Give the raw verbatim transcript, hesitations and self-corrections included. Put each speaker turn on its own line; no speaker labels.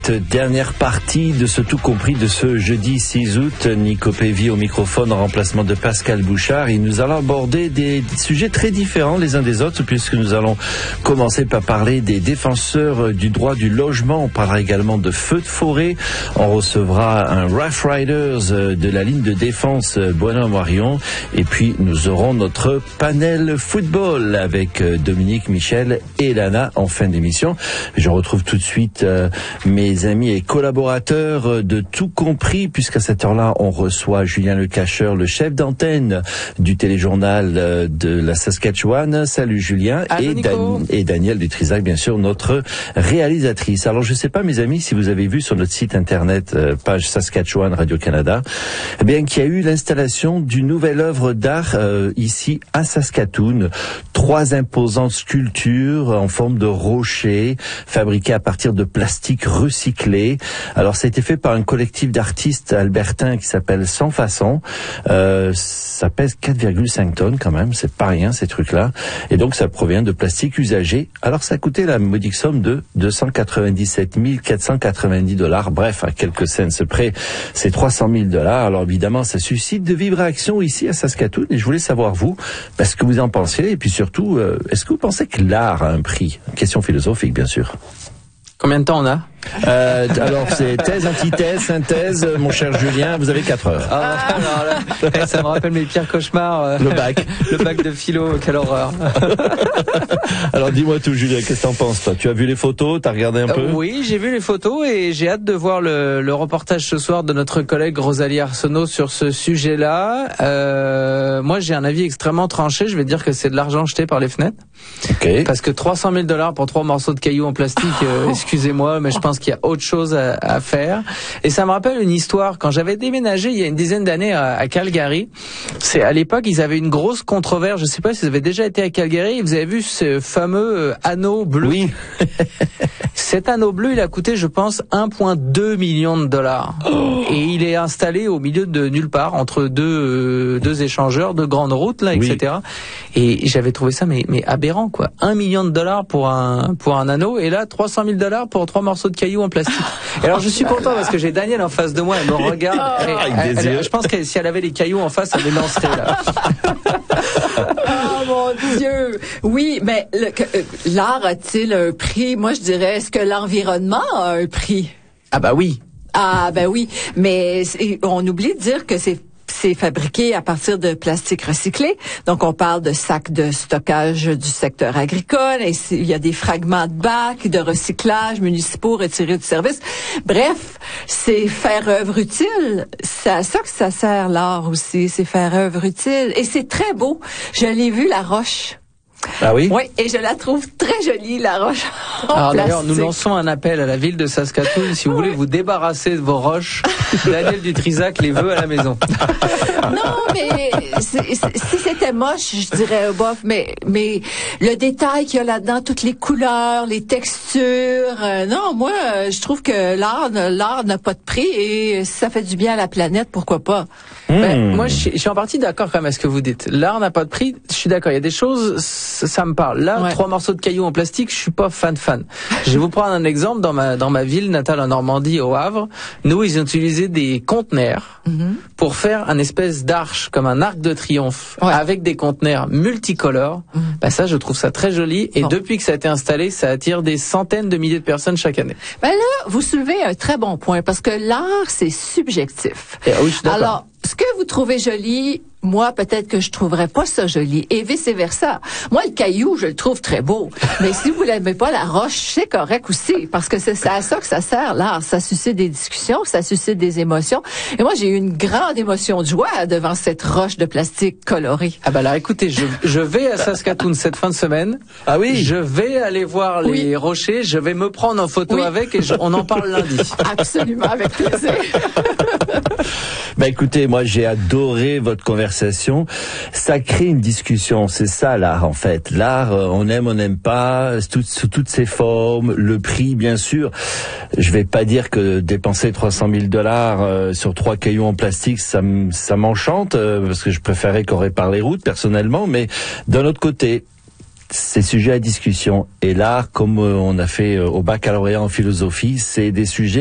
Dernière partie de ce tout compris de ce jeudi six août, Nico Pévy au microphone en remplacement de Pascal Bouchard, et nous allons aborder des sujets très différents les uns des autres, puisque nous allons commencer par parler des défenseurs du droit du logement. On parlera également de feux de forêt. On recevra un Rough Riders de la ligne de défense Boisnon-Marion, et puis nous aurons notre panel football avec Dominique, Michel et Lana en fin d'émission. Je retrouve tout de suite euh, mes Mes amis et collaborateurs de Tout Compris, puisqu'à cette heure-là, on reçoit Julien Lecacheur, le chef d'antenne du téléjournal de la Saskatchewan. Salut Julien.
Allô,
et, Dan- et Daniel Dutrisac, bien sûr, notre réalisatrice. Alors, je ne sais pas, mes amis, si vous avez vu sur notre site internet, euh, page Saskatchewan Radio-Canada, eh bien, qu'il y a eu l'installation d'une nouvelle œuvre d'art euh, ici à Saskatoon. Trois imposantes sculptures en forme de rocher, fabriquées à partir de plastique recyclé. Alors, ça a été fait par un collectif d'artistes albertains qui s'appelle Sans Façon. Euh, ça pèse quatre virgule cinq tonnes quand même, c'est pas rien ces trucs-là. Et donc, ça provient de plastique usagé. Alors, ça a coûté la modique somme de deux cent quatre-vingt-dix-sept mille quatre cent quatre-vingt-dix dollars. Bref, à quelques cents près, c'est trois cent mille dollars. Alors, évidemment, ça suscite de vives réactions ici à Saskatoon. Et je voulais savoir, vous, ce que vous en pensiez. Et puis surtout, euh, est-ce que vous pensez que l'art a un prix? Question philosophique, bien sûr.
Combien de temps on a?
Euh, alors c'est thèse, antithèse, synthèse, mon cher Julien, vous avez quatre heures.
Ah, alors là, ça me rappelle mes pires cauchemars. Euh,
le bac.
Le bac de philo, quelle horreur.
Alors dis-moi tout Julien, qu'est-ce que t'en penses toi? Tu as vu les photos, t'as regardé un peu?
euh, Oui, j'ai vu les photos et j'ai hâte de voir le, le reportage ce soir de notre collègue Rosalie Arsenault sur ce sujet-là. Euh, moi j'ai un avis extrêmement tranché, je vais dire que c'est de l'argent jeté par les fenêtres.
Ok.
Parce que trois cent mille dollars pour trois morceaux de cailloux en plastique, euh, excusez-moi, mais je pense qu'il y a autre chose à, à faire. Et ça me rappelle une histoire. Quand j'avais déménagé il y a une dizaine d'années à, à Calgary, c'est à l'époque ils avaient une grosse controverse. Je sais pas si vous avez déjà été à Calgary. Vous avez vu ce fameux euh, anneau bleu?
Oui.
Cet anneau bleu, il a coûté, je pense, un virgule deux million de dollars. Oh. Et il est installé au milieu de nulle part, entre deux euh, deux échangeurs, deux grandes routes là, et cetera. Oui. Et j'avais trouvé ça mais mais aberrant quoi. Un million de dollars pour un pour un anneau, et là trois cent mille dollars pour trois morceaux de cailloux en plastique. Et alors je suis content parce que j'ai Daniel en face de moi, elle me regarde.
Oh,
et, elle, elle, je pense que si elle avait les cailloux en face, elle les lancerait là.
Oh mon Dieu! Oui, mais le, euh, l'art a-t-il un prix? Moi, je dirais, est-ce que l'environnement a un prix?
Ah bah oui.
Ah ben oui, mais on oublie de dire que c'est c'est fabriqué à partir de plastique recyclé. Donc, on parle de sacs de stockage du secteur agricole. Et il y a des fragments de bacs, de recyclage municipaux retirés du service. Bref, c'est faire œuvre utile. C'est à ça que ça sert, l'art aussi. C'est faire œuvre utile. Et c'est très beau. Je l'ai vu, la roche.
Ah oui?
Oui, et je la trouve très jolie, la roche.
Alors d'ailleurs, nous lançons un appel à la ville de Saskatoon. Si vous voulez vous débarrasser de vos roches, Daniel Dutrisac les veut à la maison.
Non, mais c'est, c'est, si c'était moche, je dirais bof, mais mais le détail qu'il y a là-dedans, toutes les couleurs, les textures, euh, non, moi, je trouve que l'art, l'art n'a pas de prix, et si ça fait du bien à la planète, pourquoi pas?
Mmh. Ben, moi, je suis, je suis en partie d'accord quand même à ce que vous dites. L'art n'a pas de prix. Je suis d'accord. Il y a des choses, ça, ça me parle. Là, ouais. Trois morceaux de cailloux en plastique, je suis pas fan fan. Je vais vous prendre un exemple dans ma dans ma ville natale en Normandie, au Havre. Nous, ils ont utilisé des conteneurs mmh. pour faire un espèce d'arche, comme un arc de triomphe, ouais. avec des conteneurs multicolores. Mmh. Ben ça, je trouve ça très joli. Et bon. Depuis que ça a été installé, ça attire des centaines de milliers de personnes chaque année.
Ben là, vous soulevez un très bon point, parce que l'art, c'est subjectif.
Et, oui, je suis d'accord.
Alors, ce que vous trouvez joli, moi, peut-être que je trouverais pas ça joli, et vice-versa. Moi, le caillou, je le trouve très beau, mais si vous l'aimez pas, la roche, c'est correct aussi, parce que c'est à ça que ça sert, l'art. Ça suscite des discussions, ça suscite des émotions. Et moi, j'ai eu une grande émotion de joie devant cette roche de plastique colorée.
Ah ben là, écoutez, je, je vais à Saskatoon cette fin de semaine.
Ah oui?
Je vais aller voir les oui. rochers, je vais me prendre en photo oui. avec, et je, on en parle lundi.
Absolument, avec plaisir.
Ben écoutez, moi j'ai adoré votre conversation. Ça crée une discussion, c'est ça l'art en fait. L'art, on aime, on n'aime pas, tout, sous toutes ses formes, le prix bien sûr. Je vais pas dire que dépenser trois cent mille dollars euh, sur trois cailloux en plastique, ça, ça m'enchante, euh, parce que je préférais qu'on répare les routes personnellement, mais d'un autre côté, c'est sujet à discussion. Et l'art, comme on a fait au baccalauréat en philosophie, c'est des sujets